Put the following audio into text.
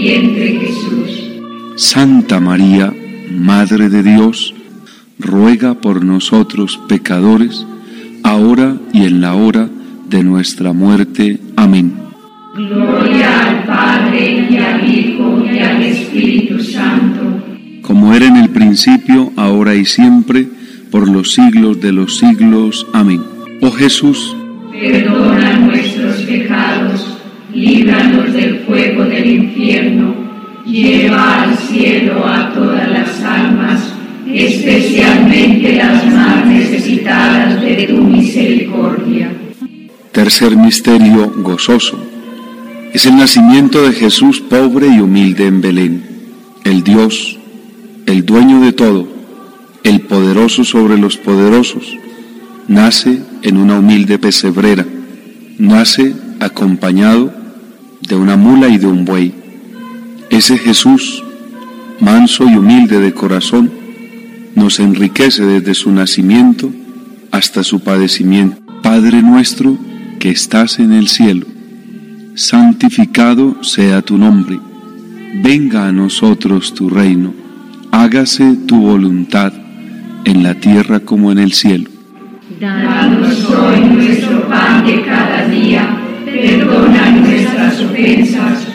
vientre Jesús. Santa María, Madre de Dios, ruega por nosotros pecadores, ahora y en la hora de nuestra muerte. Amén. Gloria al Padre, y al Hijo, y al Espíritu Santo. Como era en el principio, ahora y siempre, por los siglos de los siglos. Amén. Oh Jesús, perdona nuestros pecados, líbranos del fuego del infierno, lleva al cielo a todas las almas, especialmente las más necesitadas de tu misericordia. Tercer misterio gozoso. Es el nacimiento de Jesús pobre y humilde en Belén. El Dios, el dueño de todo, el poderoso sobre los poderosos, nace en una humilde pesebrera, nace acompañado de una mula y de un buey. Ese Jesús, manso y humilde de corazón, nos enriquece desde su nacimiento hasta su padecimiento. Padre nuestro que estás en el cielo, santificado sea tu nombre. Venga a nosotros tu reino. Hágase tu voluntad en la tierra como en el cielo. Danos hoy nuestro pan de cada día. Perdona nuestras ofensas,